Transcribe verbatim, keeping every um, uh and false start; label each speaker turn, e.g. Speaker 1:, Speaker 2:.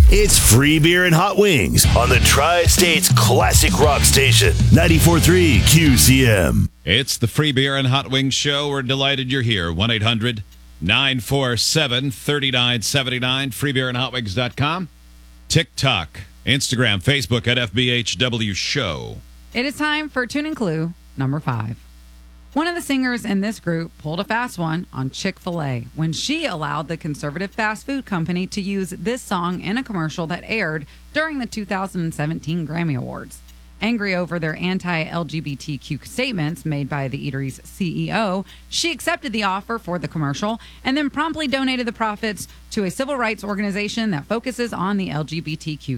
Speaker 1: It's Free Beer and Hot Wings on the Tri-State's classic rock station, ninety-four point three Q C M.
Speaker 2: It's the Free Beer and Hot Wings show. We're delighted you're here. one eight hundred nine four seven three nine seven nine, free beer and hot wings dot com. TikTok, Instagram, Facebook at F B H W Show.
Speaker 3: It is time for Tune and Clue number five. One of the singers in this group pulled a fast one on Chick-fil-A when she allowed the conservative fast food company to use this song in a commercial that aired during the two thousand seventeen Grammy Awards. Angry over their anti-L G B T Q statements made by the eatery's C E O, she accepted the offer for the commercial and then promptly donated the profits to a civil rights organization that focuses on the L G B T Q